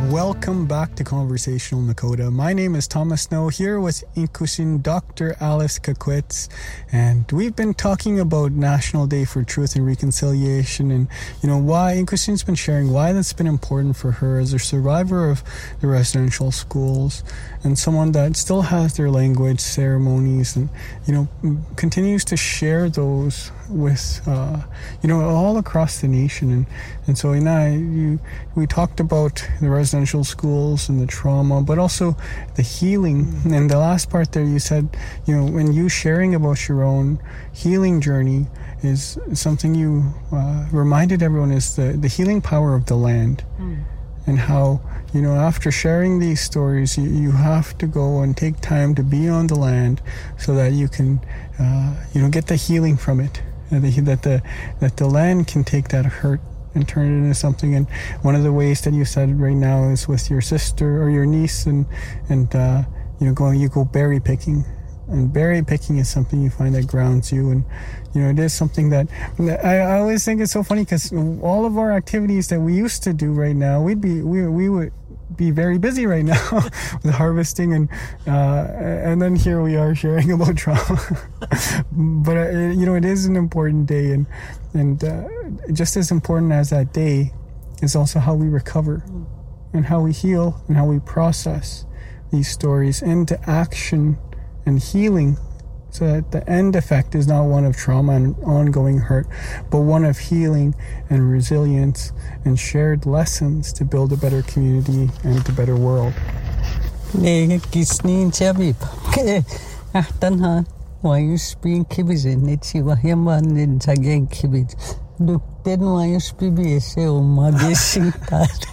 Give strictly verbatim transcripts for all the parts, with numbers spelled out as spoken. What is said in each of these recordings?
Welcome back to Conversational Nakota. My name is Thomas Snow, here with Inkushin Doctor Alice Kakwitz, and we've been talking about National Day for Truth and Reconciliation, and you know why Inkushin's been sharing why that's been important for her as a survivor of the residential schools and someone that still has their language, ceremonies, and you know continues to share those with uh, you know all across the nation. And and so and I you we talked about the residential schools and the trauma, but also the healing. And the last part there, you said, you know, when you sharing about your own healing journey is something you uh, reminded everyone is the, the healing power of the land. Mm. And how, you know, after sharing these stories, you, you have to go and take time to be on the land so that you can, uh, you know, get the healing from it. And the, that the that the land can take that hurt and turn it into something. And one of the ways that you said right now is with your sister or your niece, and and uh, you know, going you go berry picking, and berry picking is something you find that grounds you. And you know, it is something that I, I always think it's so funny because all of our activities that we used to do right now, we'd be we we would be very busy right now with harvesting, and uh, and then here we are sharing about trauma. But uh, you know, it is an important day, and and uh, just as important as that day is also how we recover, and how we heal, and how we process these stories into action and healing, so that the end effect is not one of trauma and ongoing hurt, but one of healing and resilience and shared lessons to build a better community and a better world. Ne kisnin chabip. Ahtan ha. Why you speak kibis in it? You are him and in again kibis. Look, then why you speak be so magician that?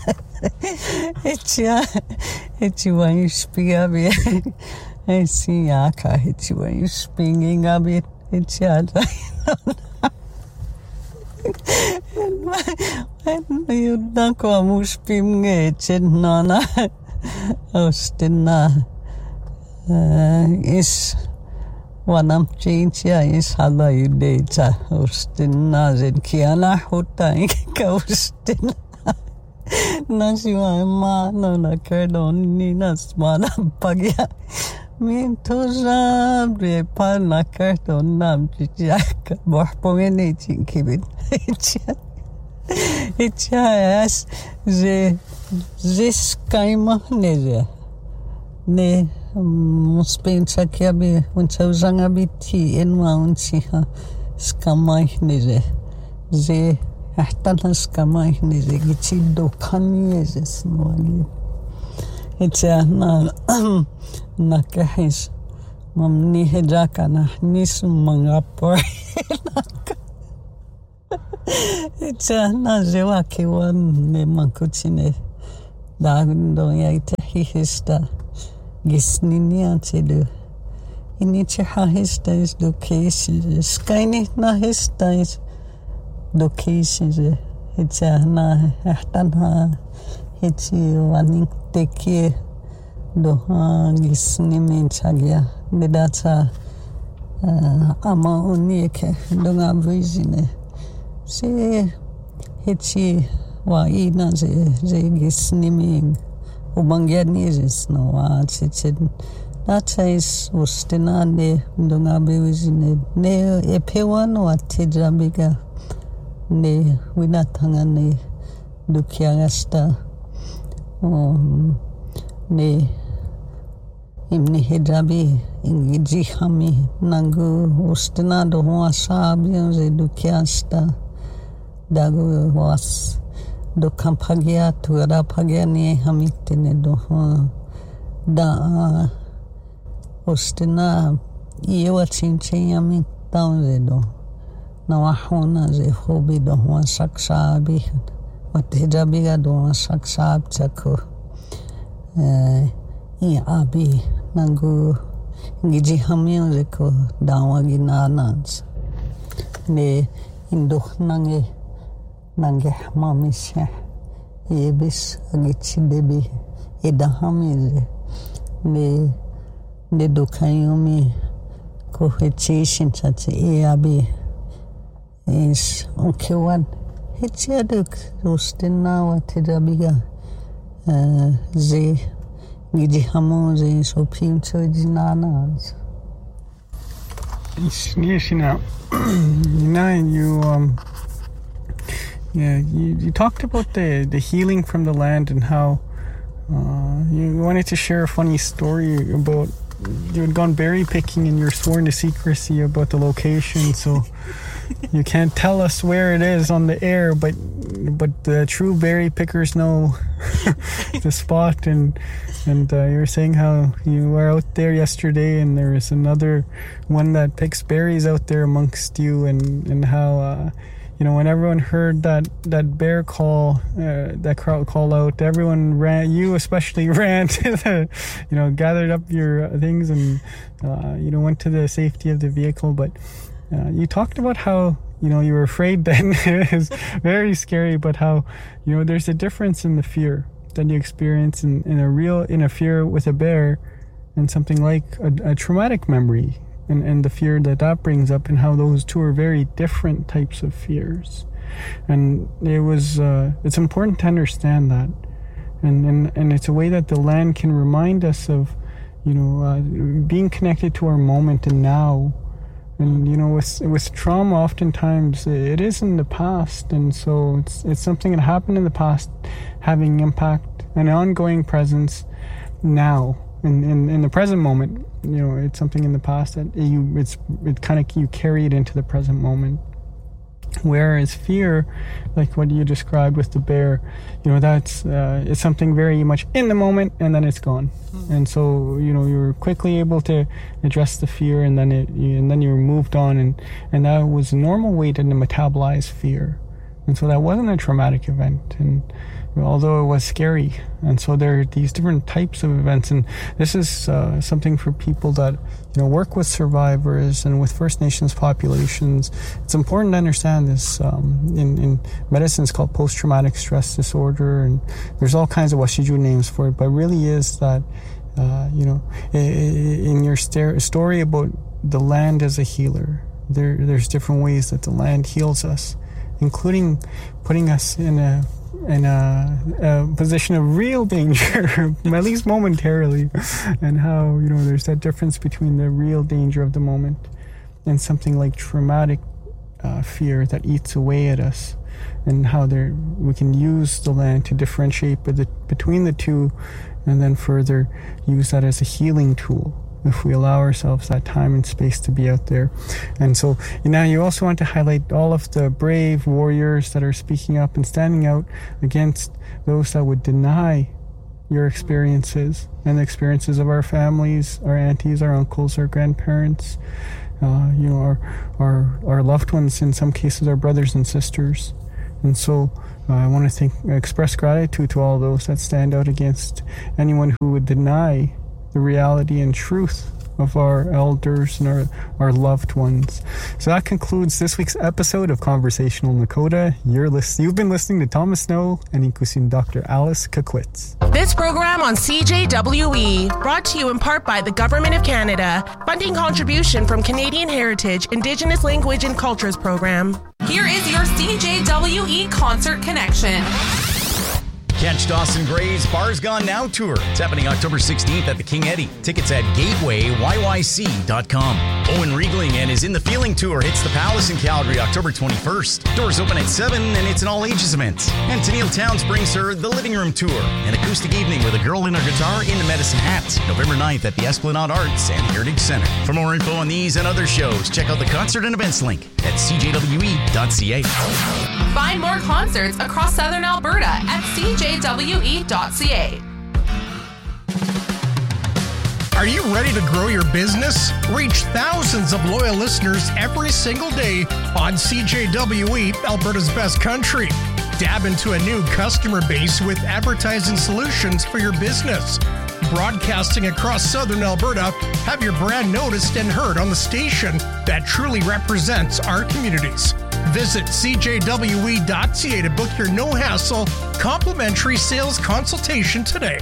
It's ya. It's you why you speak a bit. I see Aka hit you when you're spinning a bit. It's your you don't come to spin it, Nana. Ostina is one of change. Is how you data. Ostina and Kiana Hota Coastin. Nasiwa ma no na kerdon ni nasmana pagya. Mintoza bre pa na kerdon nam chijak borpongene chinkibit. Itchas ze zis kaima neze. Ne muspensa kiabi unsawzanga biti enwa unsiha skamai neze. Ze Ahtanas kamay ni zigichido kanyezes nwali. Itcha na na kahis mamni hejaka na nisu mangapor. Itcha na zewa kiwan ne mankuchine dagundo ya ite hihista gisnini antidu. Iniche ha hista is do cases. Skaini na hista is do cases. It's a na ahtanha. It's one take do gisni menchagya. Nedata ama unieke dunga vizine. Se it's wa ina ze ze gisni ming ubangianizes no wa it's that is ustina ne dunga vizine ne epewan wa tijabiga. Ne winatanga ne dukiangasta um ne imni hijabi ingiji hami nangu ustina do wasabi ze dukiasta dagu was do kampagia tuara pagia ni hamitine do da ustina yewa chinche yami taunze do Nawahona ze hobi do wan saksabi wathijabiga do wan saksab chako eh i abi nangu ngiji hamio ze ko dawa ginanans ne indo nange nange mamisha ebis agichi debi edahamize ne ne dokayomi ko hechishin chatse e abi is okay one it's ya duk ustina wa tidabiga זה גידי המו זה שופים צ'ודיננאז. Shina, you um, yeah, you, you talked about the, the healing from the land and how uh, you wanted to share a funny story about you had gone berry picking and you're sworn to secrecy about the location, so you can't tell us where it is on the air, but but the true berry pickers know the spot. And and uh, you were saying how you were out there yesterday and there is another one that picks berries out there amongst you, and and how uh, you know, when everyone heard that that bear call, uh, that crowd call out, everyone ran. You especially ran to the, you know, gathered up your things and uh, you know, went to the safety of the vehicle. But uh, you talked about how, you know, you were afraid then. It was very scary, but how, you know, there's a difference in the fear that you experience in, in a real in a fear with a bear and something like a, a traumatic memory. And, and the fear that that brings up, and how those two are very different types of fears. And it was, uh, it's important to understand that. And, and, and it's a way that the land can remind us of, you know, uh, being connected to our moment and now. And, you know, with, with trauma, oftentimes it is in the past. And so it's, it's something that happened in the past having impact, an ongoing presence now. In, in in the present moment, you know, it's something in the past that you it's it kind of you carry it into the present moment. Whereas fear, like what you described with the bear, you know, that's uh, it's something very much in the moment and then it's gone. Mm-hmm. And so, you know, you're quickly able to address the fear, and then it and then you're moved on, and and that was a normal way to metabolize fear. And so that wasn't a traumatic event, and although it was scary. And so there are these different types of events, and this is uh, something for people that, you know, work with survivors and with First Nations populations. It's important to understand this. Um, in, in medicine, it's called post-traumatic stress disorder, and there's all kinds of Washiju names for it, but really is that, uh, you know, in your st- story about the land as a healer, there there's different ways that the land heals us, including putting us in a in a, a position of real danger, at least momentarily, and how, you know, there's that difference between the real danger of the moment and something like traumatic uh, fear that eats away at us, and how there we can use the land to differentiate the, between the two, and then further use that as a healing tool if we allow ourselves that time and space to be out there. And so now you also want to highlight all of the brave warriors that are speaking up and standing out against those that would deny your experiences and the experiences of our families, our aunties, our uncles, our grandparents, uh, you know, our, our, our loved ones, in some cases our brothers and sisters. And so uh, I want to think, express gratitude to all those that stand out against anyone who would deny the reality and truth of our elders and our, our loved ones. So that concludes this week's episode of Conversational Nakota. You're list- you've been listening to Thomas Snow and Inkusin Doctor Alice Kakwitz. This program on C J W E, brought to you in part by the Government of Canada, funding contribution from Canadian Heritage, Indigenous Language and Cultures Program. Here is your C J W E Concert Connection. Catch Dawson Gray's Bars Gone Now tour. It's happening October sixteenth at the King Eddie. Tickets at gateway y y c dot com. Owen Riegling and his In the Feeling tour hits the Palace in Calgary October twenty-first. Doors open at seven, and it's an all-ages event. And Tennille Towns brings her The Living Room tour, an acoustic evening with a girl in her guitar in a medicine hat. November ninth at the Esplanade Arts and Heritage Center. For more info on these and other shows, check out the concert and events link at c j w e dot c a. Find more concerts across Southern Alberta at c j w e dot c a. Are you ready to grow your business? Reach thousands of loyal listeners every single day on C J W E, Alberta's best country. Dab into a new customer base with advertising solutions for your business. Broadcasting across Southern Alberta, have your brand noticed and heard on the station that truly represents our communities. Visit c j w e dot c a to book your no-hassle, complimentary sales consultation today.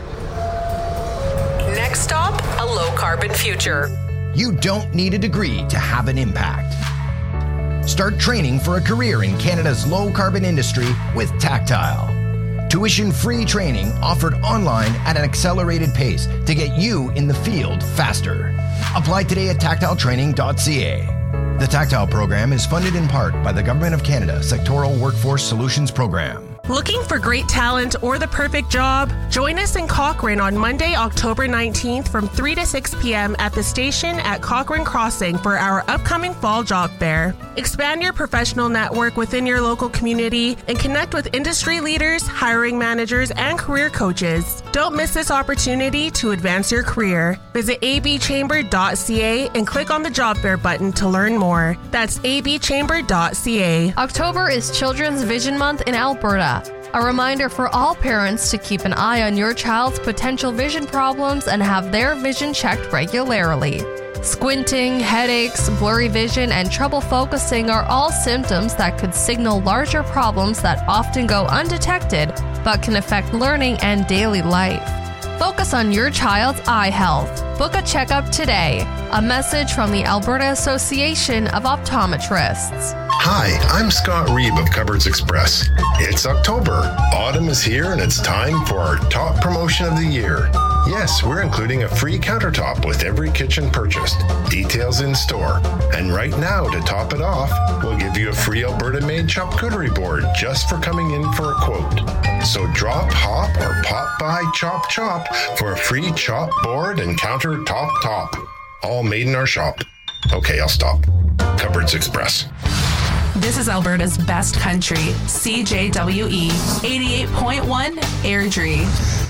Next stop, a low-carbon future. You don't need a degree to have an impact. Start training for a career in Canada's low-carbon industry with Tactile. Tuition-free training offered online at an accelerated pace to get you in the field faster. Apply today at tactile training dot c a. The Tactile program is funded in part by the Government of Canada Sectoral Workforce Solutions Program. Looking for great talent or the perfect job? Join us in Cochrane on Monday, October nineteenth from three to six p.m. at the station at Cochrane Crossing for our upcoming fall job fair. Expand your professional network within your local community and connect with industry leaders, hiring managers, and career coaches. Don't miss this opportunity to advance your career. Visit a b chamber dot c a and click on the job fair button to learn more. That's a b chamber dot c a. October is Children's Vision Month in Alberta. A reminder for all parents to keep an eye on your child's potential vision problems and have their vision checked regularly. Squinting, headaches, blurry vision, and trouble focusing are all symptoms that could signal larger problems that often go undetected but can affect learning and daily life. Focus on your child's eye health. Book a checkup today. A message from the Alberta Association of Optometrists. Hi, I'm Scott Reeb of Cupboards Express. It's October. Autumn is here and it's time for our top promotion of the year. Yes, we're including a free countertop with every kitchen purchased. Details in store. And right now, to top it off, we'll give you a free Alberta-made charcuterie board just for coming in for a quote. So drop, hop, or pop by Chop Chop for a free chop board and countertop top. All made in our shop. Okay, I'll stop. Cupboards Express. This is Alberta's best country, C J W E eighty-eight point one Airdrie.